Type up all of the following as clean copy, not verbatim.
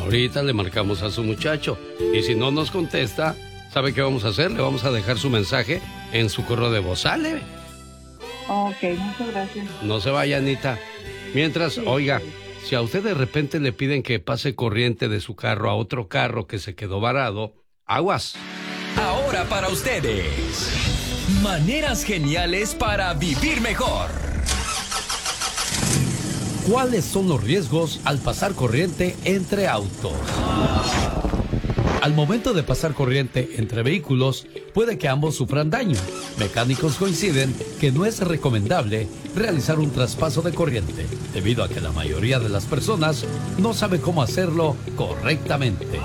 Ahorita le marcamos a su muchacho y si no nos contesta, ¿sabe qué vamos a hacer? Le vamos a dejar su mensaje en su correo de voz. ¿Sale? Ok, muchas gracias. No se vaya, Anita. Mientras, sí, oiga, si a usted de repente le piden que pase corriente de su carro a otro carro que se quedó varado, aguas. Ahora para ustedes, maneras geniales para vivir mejor. ¿Cuáles son los riesgos al pasar corriente entre autos? Al momento de pasar corriente entre vehículos, puede que ambos sufran daño. Mecánicos coinciden que no es recomendable realizar un traspaso de corriente, debido a que la mayoría de las personas no sabe cómo hacerlo correctamente.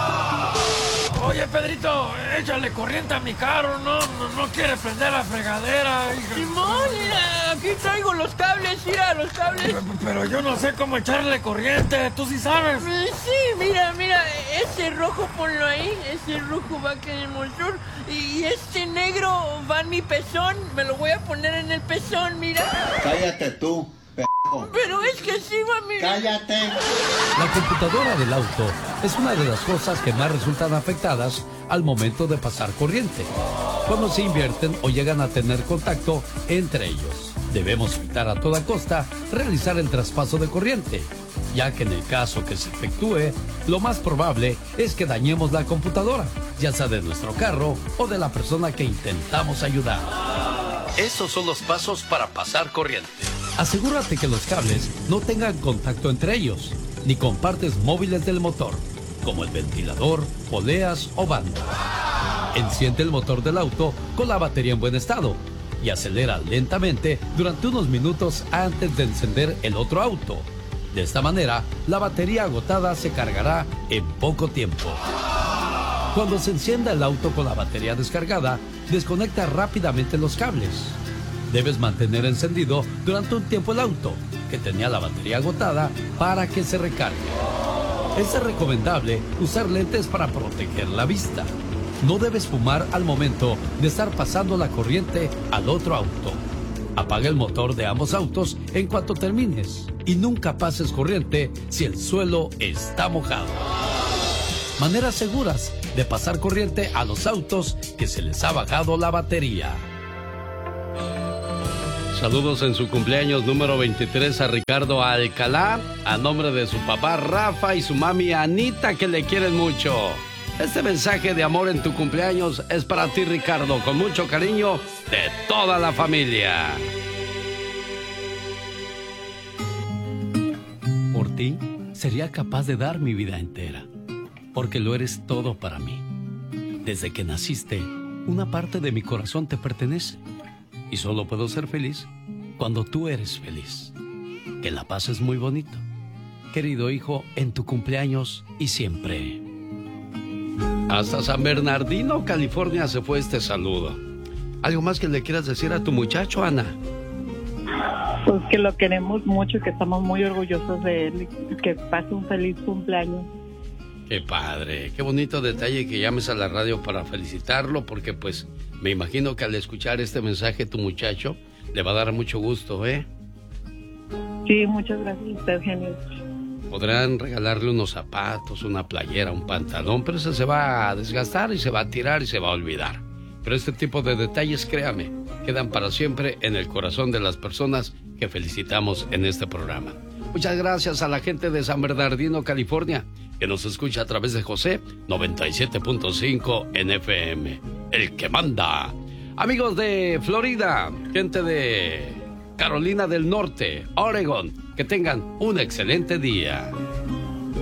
Oye, Pedrito, échale corriente a mi carro, no quiere prender la fregadera. Simón, mira, aquí traigo los cables, mira, los cables. Pero yo no sé cómo echarle corriente, ¿tú sí sabes? Sí, mira, ese rojo ponlo ahí, ese rojo va aquí en el motor, y este negro va en mi pezón, me lo voy a poner en el pezón, mira. Cállate tú. Pero es que sí, mami. ¡Cállate! La computadora del auto es una de las cosas que más resultan afectadas al momento de pasar corriente, cuando se invierten o llegan a tener contacto entre ellos. Debemos evitar a toda costa realizar el traspaso de corriente, ya que en el caso que se efectúe, lo más probable es que dañemos la computadora, ya sea de nuestro carro o de la persona que intentamos ayudar. Estos son los pasos para pasar corriente. Asegúrate que los cables no tengan contacto entre ellos, ni con partes móviles del motor, como el ventilador, poleas o banda. Enciende el motor del auto con la batería en buen estado y acelera lentamente durante unos minutos antes de encender el otro auto. De esta manera, la batería agotada se cargará en poco tiempo. Cuando se encienda el auto con la batería descargada, desconecta rápidamente los cables. Debes mantener encendido durante un tiempo el auto, que tenía la batería agotada, para que se recargue. Es recomendable usar lentes para proteger la vista. No debes fumar al momento de estar pasando la corriente al otro auto. Apaga el motor de ambos autos en cuanto termines y nunca pases corriente si el suelo está mojado. Maneras seguras de pasar corriente a los autos que se les ha bajado la batería. Saludos en su cumpleaños número 23 a Ricardo Alcalá, a nombre de su papá Rafa y su mami Anita, que le quieren mucho. Este mensaje de amor en tu cumpleaños es para ti, Ricardo, con mucho cariño de toda la familia. Por ti, sería capaz de dar mi vida entera, porque lo eres todo para mí. Desde que naciste, una parte de mi corazón te pertenece. Y solo puedo ser feliz cuando tú eres feliz. Que la pases muy bonito. Querido hijo, en tu cumpleaños y siempre. Hasta San Bernardino, California, se fue este saludo. ¿Algo más que le quieras decir a tu muchacho, Ana? Pues que lo queremos mucho, que estamos muy orgullosos de él y que pase un feliz cumpleaños. Qué padre, qué bonito detalle que llames a la radio para felicitarlo, porque pues me imagino que al escuchar este mensaje tu muchacho le va a dar mucho gusto, ¿eh? Sí, muchas gracias, usted genio. Podrán regalarle unos zapatos, una playera, un pantalón, pero eso se va a desgastar y se va a tirar y se va a olvidar. Pero este tipo de detalles, créame, quedan para siempre en el corazón de las personas que felicitamos en este programa. Muchas gracias a la gente de San Bernardino, California, que nos escucha a través de José 97.5 en FM, el que manda. Amigos de Florida, gente de Carolina del Norte, Oregon, que tengan un excelente día.